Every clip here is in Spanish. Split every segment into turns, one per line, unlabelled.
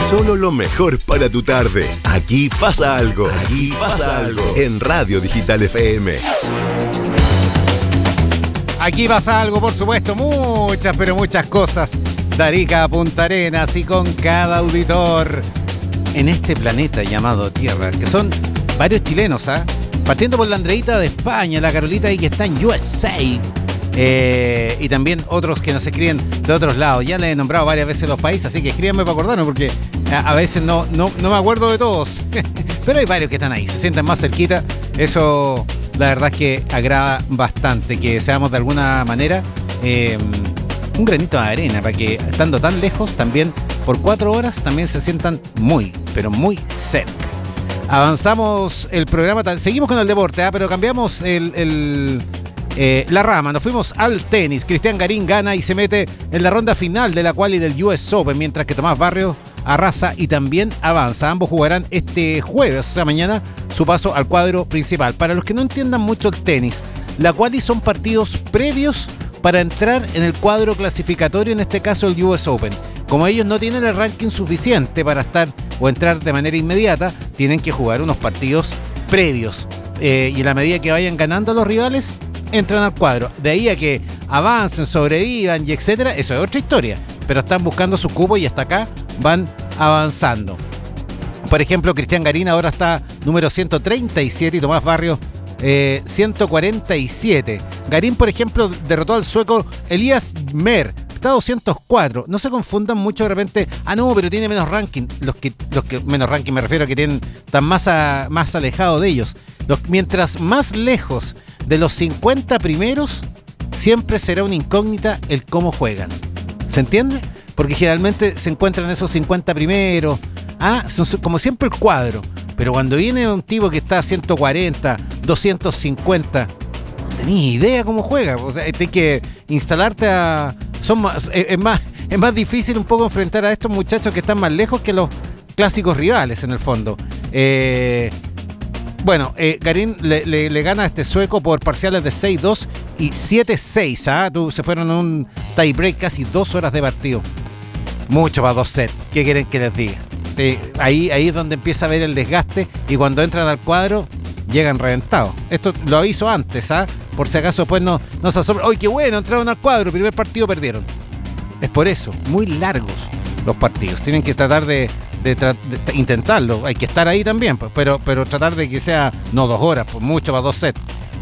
Solo lo mejor para tu tarde. Aquí pasa algo. Aquí pasa algo. En Radio Digital FM.
Aquí pasa algo, por supuesto. Muchas, pero muchas cosas. De Arica a Punta Arenas y con cada auditor en este planeta llamado Tierra, que son varios chilenos, ¿ah? Partiendo por la Andreita de España, la Carolita ahí que está en USA. Y también otros que nos escriben de otros lados. Ya les he nombrado varias veces los países, así que escríbanme para acordarme, porque a veces no me acuerdo de todos. Pero hay varios que están ahí, se sienten más cerquita. Eso la verdad es que agrada bastante, que seamos de alguna manera un granito de arena, para que estando tan lejos también por 4 horas también se sientan muy, pero muy cerca. Avanzamos el programa, seguimos con el deporte, pero cambiamos la rama, nos fuimos al tenis. Cristian Garín gana y se mete en la ronda final de la quali del US Open, mientras que Tomás Barrios arrasa y también avanza. Ambos jugarán este jueves, o sea mañana, su paso al cuadro principal. Para los que no entiendan mucho el tenis, la quali son partidos previos para entrar en el cuadro clasificatorio, en este caso el US Open. Como ellos no tienen el ranking suficiente para estar o entrar de manera inmediata, tienen que jugar unos partidos previos. Y en la medida que vayan ganando los rivales, entran al cuadro. De ahí a que avancen, sobrevivan y etcétera, eso es otra historia. Pero están buscando su cupo y hasta acá van avanzando. Por ejemplo, Cristian Garín ahora está número 137 y Tomás Barrios 147. Garín, por ejemplo, derrotó al sueco Elias Mer, está 204. No se confundan mucho de repente. No, pero tiene menos ranking. Los que menos ranking me refiero a que están más alejados de ellos. Mientras más lejos de los 50 primeros, siempre será una incógnita el cómo juegan. ¿Se entiende? Porque generalmente se encuentran esos 50 primeros. Son como siempre el cuadro. Pero cuando viene un tipo que está a 140, 250, no tenés idea cómo juega. O sea, tienes que instalarte es más difícil un poco enfrentar a estos muchachos que están más lejos que los clásicos rivales, en el fondo. Garín le gana a este sueco por parciales de 6-2 y 7-6. Se fueron a un tie break, casi 2 horas de partido. Mucho para 2 sets. ¿Qué quieren que les diga? Ahí es donde empieza a ver el desgaste, y cuando entran al cuadro llegan reventados. Esto lo aviso antes, por si acaso después no se asombran. ¡Ay, qué bueno! Entraron al cuadro, primer partido perdieron. Es por eso, muy largos los partidos. Tienen que tratar de intentarlo. Hay que estar ahí también, pero tratar de que sea no 2 horas, pues mucho para 2 sets.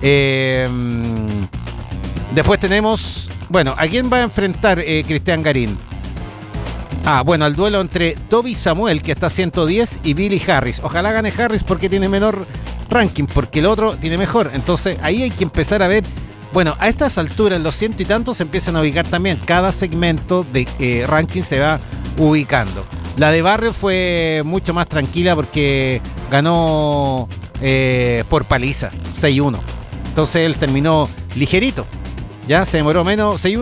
Después tenemos, ¿a quién va a enfrentar Cristian Garín? Al duelo entre Toby Samuel, que está a 110, y Billy Harris. Ojalá gane Harris porque tiene menor ranking, porque el otro tiene mejor. Entonces ahí hay que empezar a ver. A estas alturas, en los 100 y tantos, se empiezan a ubicar también. Cada segmento de ranking se va ubicando. La de Barrios fue mucho más tranquila porque ganó por paliza, 6-1. Entonces él terminó ligerito. Ya se demoró menos, 6-1.